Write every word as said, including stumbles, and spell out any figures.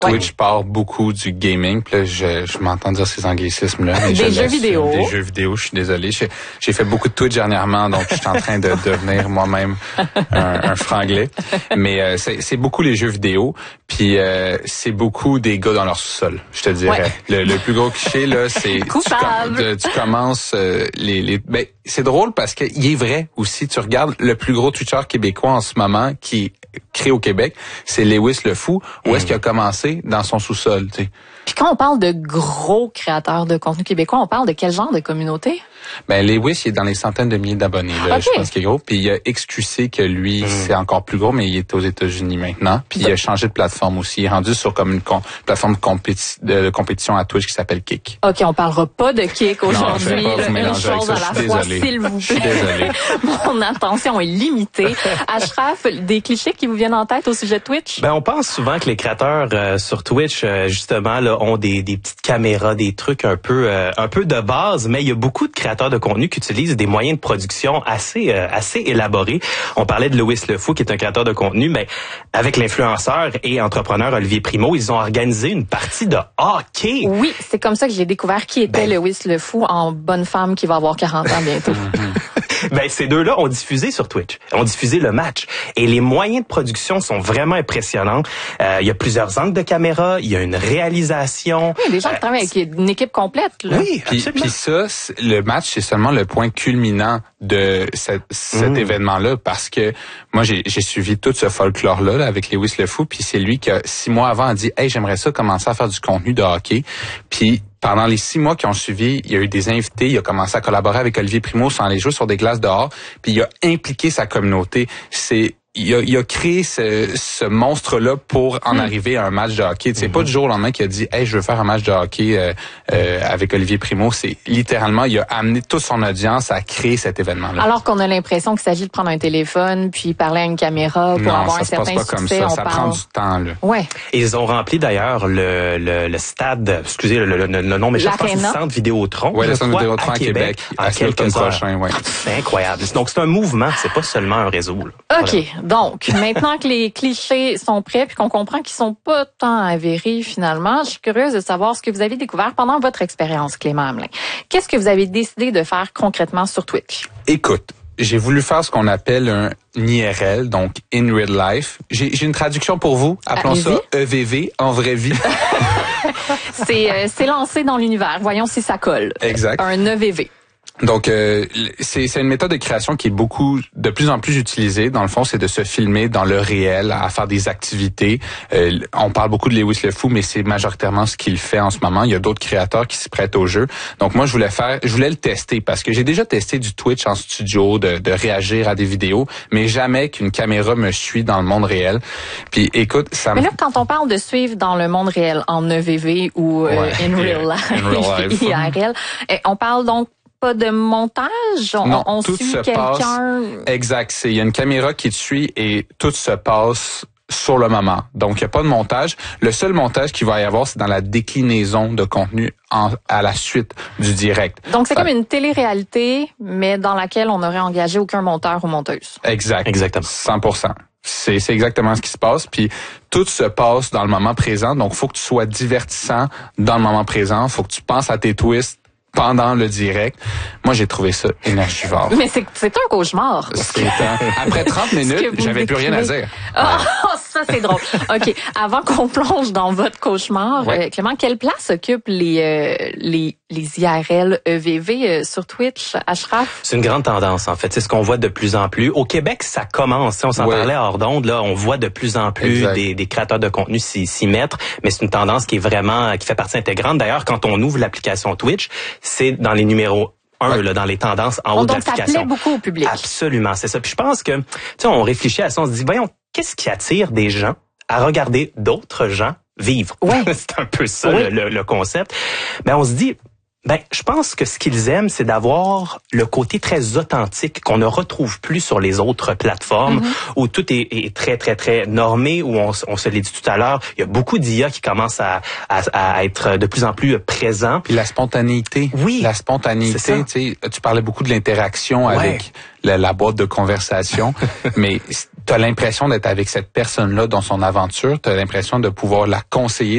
Twitch ouais. part beaucoup du gaming. Puis là, je, je m'entends dire ces anglicismes-là. Mais des je jeux vidéo. Des jeux vidéo, je suis désolé. J'ai, j'ai fait beaucoup de Twitch dernièrement, donc je suis en train de devenir moi-même un, un franglais. Mais euh, c'est, c'est beaucoup les jeux vidéo. Puis euh, c'est beaucoup des gars dans leur sous-sol, je te dirais. Ouais. Le, le plus gros cliché, là, c'est... Coupable. Tu, tu commences euh, les... les ben, c'est drôle parce qu'il est vrai aussi. Tu regardes le plus gros Twitcher québécois en ce moment qui est créé au Québec, c'est Lewis le Fou. Où mmh. est-ce qu'il a commencé? Dans son sous-sol, tu sais. Puis quand on parle de gros créateurs de contenu québécois, on parle de quel genre de communauté? Ben Lewis, il est dans les centaines de milliers d'abonnés, là, okay. Je pense qu'il est gros. Puis il y a X Q C que lui, mmh. c'est encore plus gros, mais il est aux États-Unis maintenant. Puis il a changé de plateforme aussi. Il est rendu sur comme une con- plateforme de, compéti- de compétition à Twitch qui s'appelle Kick. OK, on parlera pas de Kick aujourd'hui. Non, je vais pas une chose à la fois, s'il vous plaît. Je suis désolé. Mon attention est limitée. Ashraf, des clichés qui vous viennent en tête au sujet de Twitch? Ben on pense souvent que les créateurs euh, sur Twitch, euh, justement, là, ont des, des petites caméras, des trucs un peu euh, un peu de base, mais il y a beaucoup de créateurs de contenu qui utilisent des moyens de production assez euh, assez élaborés. On parlait de Lewis le Fou, qui est un créateur de contenu, mais avec l'influenceur et entrepreneur Olivier Primo, ils ont organisé une partie de hockey. Oui, c'est comme ça que j'ai découvert qui était ben, Lewis le Fou en bonne femme qui va avoir quarante ans bientôt. Ben ces deux-là ont diffusé sur Twitch, ont diffusé le match, et les moyens de production sont vraiment impressionnants. Euh, il y a plusieurs angles de caméra, il y a une réalisation. Oui, des gens euh, qui travaillent avec une équipe complète. Là. Oui, puis, puis ça, le match, c'est seulement le point culminant de cette, cet mmh. événement-là, parce que moi, j'ai, j'ai suivi tout ce folklore-là là, avec Lewis le Fou, puis c'est lui qui, a, six mois avant, a dit « Hey, j'aimerais ça commencer à faire du contenu de hockey. » Puis pendant les six mois qui ont suivi, il y a eu des invités, il a commencé à collaborer avec Olivier Primo sans aller jouer sur des glaces dehors, puis il a impliqué sa communauté. C'est Il a, il a créé ce, ce monstre-là pour en mmh. arriver à un match de hockey. C'est mmh. pas du jour au lendemain qu'il a dit « Hey, je veux faire un match de hockey euh, euh, avec Olivier Primo ». C'est littéralement, il a amené toute son audience à créer cet événement-là. Alors qu'on a l'impression qu'il s'agit de prendre un téléphone puis parler à une caméra pour non, avoir ça un se passe certain pas succès. Comme ça, ça parle... prend du temps. Là. Ouais. Et ils ont rempli d'ailleurs le, le, le stade, excusez le, le, le nom, mais je pense que c'est le centre Vidéotron. Oui, le centre Vidéotron à Québec, à, à quelques prochain, ouais. C'est incroyable. Donc c'est un mouvement, c'est pas seulement un réseau. Là. OK, voilà. Donc maintenant Maintenant que les clichés sont prêts puis qu'on comprend qu'ils sont pas tant avérés finalement, je suis curieuse de savoir ce que vous avez découvert pendant votre expérience, Clément Hamelin. Qu'est-ce que vous avez décidé de faire concrètement sur Twitch? Écoute, j'ai voulu faire ce qu'on appelle un I R L, donc in real life. J'ai, j'ai une traduction pour vous. Appelons Allez-y. ça E V V, en vraie vie. c'est, euh, c'est lancé dans l'univers. Voyons si ça colle. Exact. Un E V V. Donc, euh, c'est, c'est une méthode de création qui est beaucoup, de plus en plus utilisée. Dans le fond, c'est de se filmer dans le réel, à faire des activités. Euh, on parle beaucoup de Lewis le Fou, mais c'est majoritairement ce qu'il fait en ce moment. Il y a d'autres créateurs qui s'y prêtent au jeu. Donc, moi, je voulais faire, je voulais le tester parce que j'ai déjà testé du Twitch en studio, de, de réagir à des vidéos, mais jamais qu'une caméra me suit dans le monde réel. Puis, écoute, ça. Mais là, quand on parle de suivre dans le monde réel, en E V V ou euh, ouais, in real life, in real life. I R L, on parle donc pas de montage, on, non, on tout suit se quelqu'un. Passe, exact, c'est il y a une caméra qui te suit et tout se passe sur le moment. Donc il y a pas de montage. Le seul montage qu'il va y avoir, c'est dans la déclinaison de contenu en, à la suite du direct. Donc c'est euh, comme une télé-réalité, mais dans laquelle on n'aurait engagé aucun monteur ou monteuse. Exact, exactement, cent pour cent. C'est, c'est exactement ce qui se passe. Puis tout se passe dans le moment présent. Donc faut que tu sois divertissant dans le moment présent. Faut que tu penses à tes twists pendant le direct. Moi, j'ai trouvé ça énergivore. Mais c'est, c'est un cauchemar. C'est un... Après trente minutes, j'avais plus rien à dire. Oh, ouais. Ça, c'est drôle. OK. Avant qu'on plonge dans votre cauchemar, ouais. euh, Clément, quelle place occupent les, euh, les, les I R L E V V euh, sur Twitch, Ashraf? C'est une grande tendance, en fait. C'est ce qu'on voit de plus en plus. Au Québec, ça commence. On s'en ouais. parlait hors d'onde, là. On voit de plus en plus des, des créateurs de contenu s'y, s'y mettre. Mais c'est une tendance qui est vraiment, qui fait partie intégrante. D'ailleurs, quand on ouvre l'application Twitch, c'est dans les numéros un, ouais. là, dans les tendances en haut donc, de l'application. Donc, ça plaît beaucoup au public. Absolument, c'est ça. Puis je pense que, tu sais, on réfléchit à ça, on se dit, voyons, qu'est-ce qui attire des gens à regarder d'autres gens vivre? Ouais. C'est un peu ça, oui. le, le, le concept. Ben, on se dit, ben, je pense que ce qu'ils aiment, c'est d'avoir le côté très authentique qu'on ne retrouve plus sur les autres plateformes, mm-hmm. où tout est, est très, très, très normé, où on, on se l'a dit tout à l'heure, il y a beaucoup d'I A qui commencent à, à, à être de plus en plus présents. Puis la spontanéité. Oui. La spontanéité, tu sais, tu parlais beaucoup de l'interaction ouais. avec la, la boîte de conversation, mais tu as l'impression d'être avec cette personne-là dans son aventure, tu as l'impression de pouvoir la conseiller